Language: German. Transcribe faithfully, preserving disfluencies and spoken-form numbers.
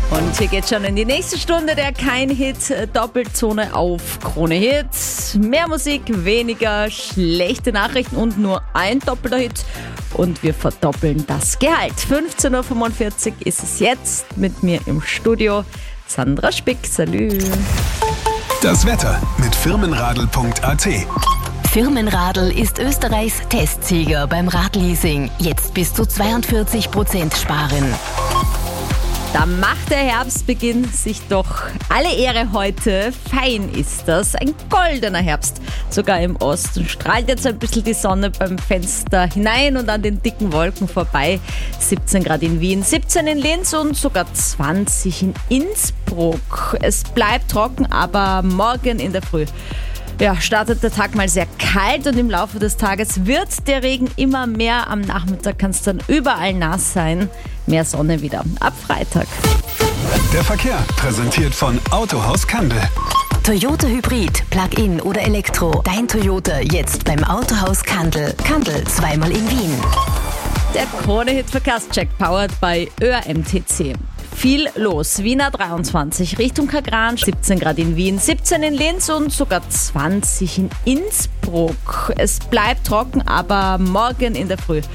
Und hier geht schon in die nächste Stunde der Kein-Hit Doppelzone auf Krone Hit. Mehr Musik, weniger schlechte Nachrichten und nur ein doppelter Hit. Und wir verdoppeln das Gehalt. fünfzehn Uhr fünfundvierzig ist es jetzt. Mit mir im Studio Sandra Spick. Salü. Das Wetter mit firmenradl punkt a t. Firmenradl ist Österreichs Testsieger beim Radleasing. Jetzt bis zu zweiundvierzig Prozent sparen. Da macht der Herbstbeginn sich doch alle Ehre heute. Fein ist das. Ein goldener Herbst. Sogar im Osten strahlt jetzt ein bisschen die Sonne beim Fenster hinein und an den dicken Wolken vorbei. siebzehn Grad in Wien, siebzehn in Linz und sogar zwanzig in Innsbruck. Es bleibt trocken, aber morgen in der Früh Ja, startet der Tag mal sehr kalt und im Laufe des Tages wird der Regen immer mehr. Am Nachmittag kann es dann überall nass sein. Mehr Sonne wieder ab Freitag. Der Verkehr präsentiert von Autohaus Kandel. Toyota Hybrid, Plug-in oder Elektro. Dein Toyota jetzt beim Autohaus Kandel. Kandel, zweimal in Wien. Der Krone-Hit-Verkehrscheck powered by Ö R M T C. Viel los. Wiener dreiundzwanzig Richtung Kagran, siebzehn Grad in Wien, siebzehn in Linz und sogar zwanzig in Innsbruck. Es bleibt trocken, aber morgen in der Früh